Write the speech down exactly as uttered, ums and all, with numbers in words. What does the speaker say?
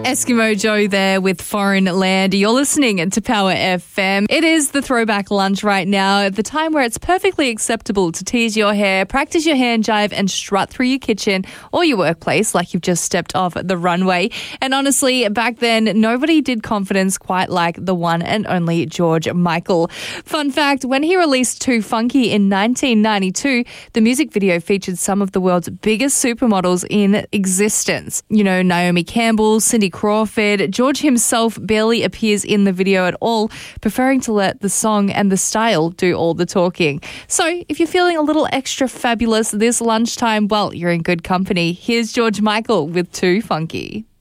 Eskimo Joe there with Foreign Land. You're listening to Power F M. It is the throwback lunch right now, at the time where it's perfectly acceptable to tease your hair, practice your hand jive, and strut through your kitchen or your workplace like you've just stepped off the runway. And honestly, back then, nobody did confidence quite like the one and only George Michael. Fun fact, when he released Too Funky in nineteen ninety-two, the music video featured some of the world's biggest supermodels in existence. You know, Naomi Campbell, Cindy Crawford. George himself barely appears in the video at all, preferring to let the song and the style do all the talking. So if you're feeling a little extra fabulous this lunchtime, well, you're in good company. Here's George Michael with Too Funky.